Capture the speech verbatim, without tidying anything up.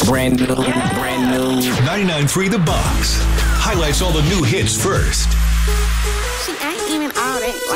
Brand new, brand new. ninety-nine point three The Box highlights all the new hits first. She ain't even all that